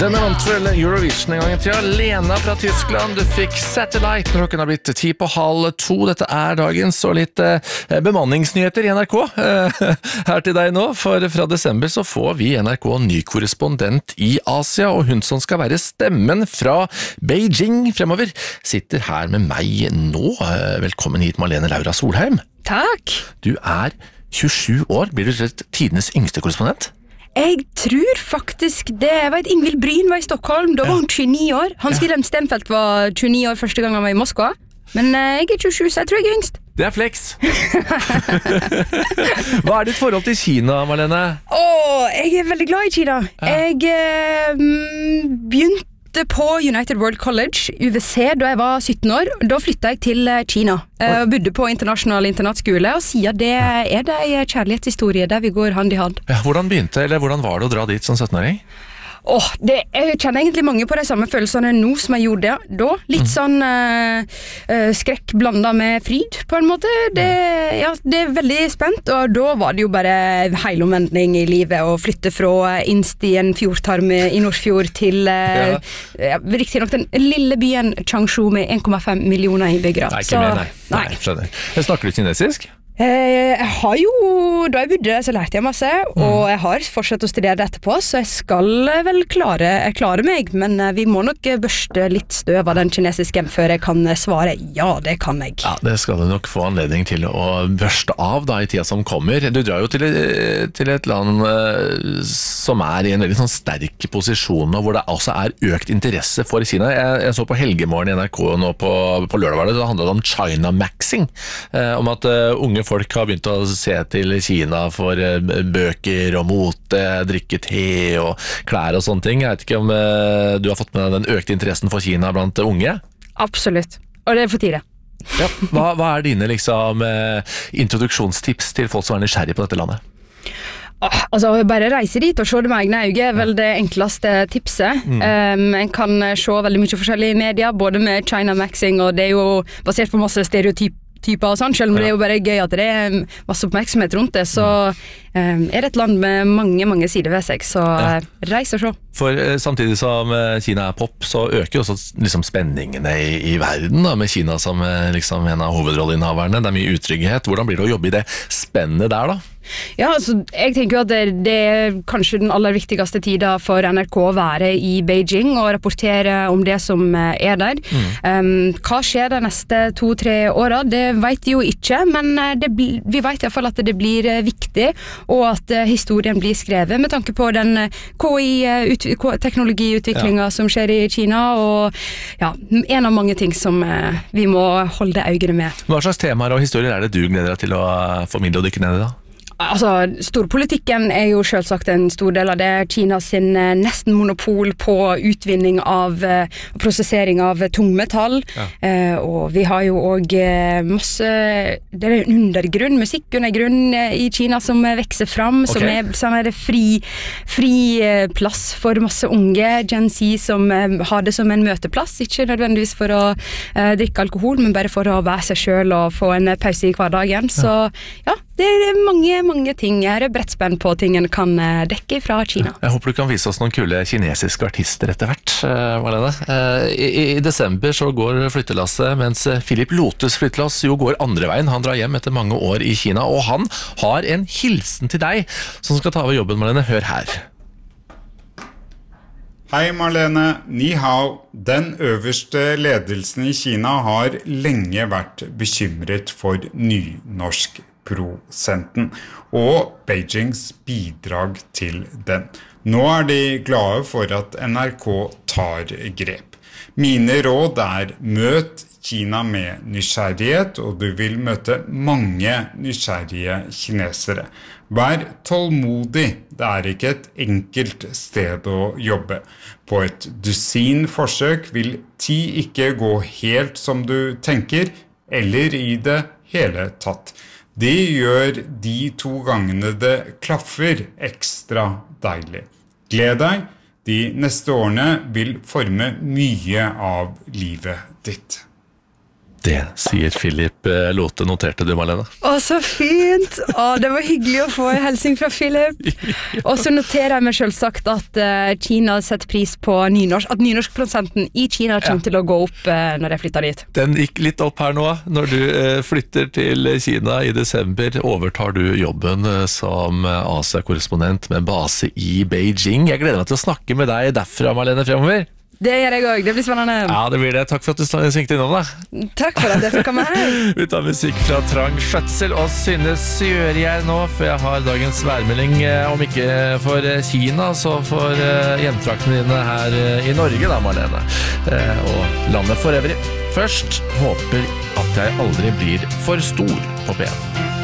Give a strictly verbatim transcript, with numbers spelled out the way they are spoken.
Denne vant vel Eurovision en gang i tida. Lena fra Tyskland, du fikk Satellite når klokken har blitt ti på halv to. Dette er dagens og litt eh, bemanningsnyheter i N R K eh, her til deg nå. For fra desember så får vi N R K ny korrespondent i Asia, og hun som skal være stemmen fra Beijing fremover, sitter her med meg nå. Velkommen hit, Malene Laura Solheim. Takk. Du er tjuesju år, blir du rett tidenes yngste korrespondent? Jeg tror faktisk det. Jeg vet, Ingvild Bryn var i Stockholm, da var hun tjueni år. Hans-Wilhelm Stenfeldt var tjueni år første gang han var i Moskva. Men jeg er tjuesju, så jeg tror jeg er yngst. Det er flex. Hva er ditt forhold til Kina, Malene? Åh, jeg er veldig glad i Kina. Ja. Jeg eh, begynte på United World College, U V C, da jeg var sytten år. Da flyttet jeg til Kina og bodde på internasjonal internatskole, og siden det er det en kjærlighetshistorie der vi går hand i hand. Ja, hvordan begynte, eller hvordan var det å dra dit som sytten-åring? Åh, det, jeg kjenner egentlig mange på de samme følelsene nå som jeg gjorde det da. Litt sånn uh, uh, skrekk blandet med fryd, på en måte. Det, ja, det er veldig spent, og da var det jo bare heilomvending i livet å flytte fra innst i en fjordtarm i Nordfjord til uh, ja. Ja, riktig nok den lille byen Changshu med en komma fem millioner innbyggere. Nei, ikke mer, nei. nei. nei skjønner. Snakker du kinesisk? Jeg har jo, da jeg bodde så lærte jeg masse, og jeg har fortsatt å studere det etterpå, så jeg skal vel klare, jeg klarer meg, men vi må nok børste litt støv av den kinesisken før jeg kan svare, ja, det kan jeg. Ja, det skal du nok få anledning til å børste av da i tida som kommer. Du drar jo til, til et land som er i en veldig sånn sterk posisjon, og hvor det også er økt interesse for Kina. Jeg, jeg så på Helgemorgen i N R K nå på, på lørdag, var det, det handlet om China Maxing, eh, om at uh, unge folk har begynt å se til Kina for bøker og mote, drikke te og klær og sånne ting. Jeg vet ikke om du har fått med deg den økte interessen for Kina blant unge? Absolutt, og det er for tide. Ja, hva, hva er dine liksom, introduksjonstips til folk som er nysgjerrig på dette landet? Altså, bare reise dit og se det med egne øyne er vel det enkleste tipset. Mm. Um, en kan se veldig mye forskjellig i media, både med China Maxing, og det er jo basert på masse stereotyper typer og sånn, selv om det er jo bare gøy at det er masse oppmerksomhet rundt det, så um, er det et land med mange, mange sider ved seg, så ja. Reis og se. For uh, samtidig som uh, Kina er pop, så øker jo også liksom, spenningene i, i verden, da, med Kina som uh, liksom, en av hovedrolleinnehaverne. Det er mye utrygghet. Hvordan blir det å jobbe i det spennet der, da? Ja, altså, jeg tenker jo at det, det er kanskje den aller viktigste tida for N R K å være i Beijing og rapportere om det som er der. Mm. Um, hva skjer de neste to-tre åra? Det vet jeg jo ikke, men det, vi vet i hvert fall at det blir viktig, og at historien blir skrevet med tanke på den K I-teknologiutviklinga ja. Som skjer i Kina, og ja, en av mange ting som vi må holde øynene med. Hva slags temaer og historier er det du gleder deg til å formidle og dykke ned i da? Altså, storpolitikken er jo selvsagt en stor del av det. Kina sin eh, nesten monopol på utvinning av eh, prosessering av tungmetall. Ja. Eh, og vi har jo også eh, masse, det er en undergrunn, musikkundergrunn eh, i Kina som eh, vekser fram, okay. Som er sånn er det fri, fri eh, plass for masse unge Gen Z som eh, har det som en møteplass, ikke nødvendigvis for å eh, drikke alkohol, men bare for å være seg selv og få en pause i hverdagen. Så ja, det er mange, mange ting. Jeg er bredt spent på ting en kan dekke fra Kina. Jeg håper du kan vise oss noen kule kinesiske artister etter hvert, Marlene. I, I desember så går flyttelasset, mens Philip Lotus flyttelass jo går andre veien. Han drar hjem etter mange år i Kina, og han har en hilsen til deg som skal ta over jobben, Marlene. Hør her. Hei Marlene, ni hao. Den øverste ledelsen i Kina har lenge vært bekymret for nynorsk prosenten og Beijings bidrag til den. Nå er de glade for at N R K tar grep. Mine råd er møt Kina med nysgjerrighet, og du vil møte mange nysgjerrige kinesere. Vær tålmodig, det er ikke et enkelt sted å jobbe. På et dusin forsøk vil ti ikke gå helt som du tenker, eller i det hele tatt. Det gjør de to gangene det klaffer ekstra deilig. Gled deg, de neste årene vil forme mye av livet ditt. Det sier Philip Lote, noterte du, Marlene? Å, så fint! Å, det var hyggelig å få en hilsing fra Philip. Og så noterer jeg meg selvsagt at uh, Kina setter pris på nynorsk, at nynorskprosenten i Kina kommer ja. til å gå opp uh, når jeg flytter dit. Den gikk litt opp her nå. Når du uh, flytter til Kina i desember, overtar du jobben uh, som Asia-korrespondent med base i Beijing. Jeg gleder meg til å snakke med deg derfra, Marlene, fremover. Det gjør jeg også, det blir spennende. Ja, det blir det. Takk for at du svingte innom da. Takk for at jeg fikk komme her. Vi tar musikk fra Trang Fødsel og Synne Sørgjerd nå, for jeg har dagens værmelding, om ikke for Kina, så for hjemtraktene dine her i Norge da, Marlene. Og landet for øvrig. Først håper at jeg aldri blir for stor på P en.